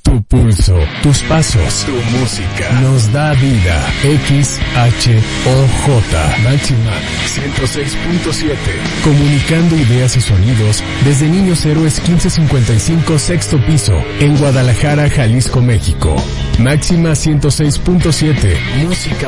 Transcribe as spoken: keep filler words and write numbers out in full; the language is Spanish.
Tu pulso, tus pasos, tu música nos da vida. X H O J Máxima ciento seis punto siete. Comunicando ideas y sonidos desde Niños Héroes quince cincuenta y cinco sexto piso en Guadalajara, Jalisco, México. Máxima ciento seis punto siete. Música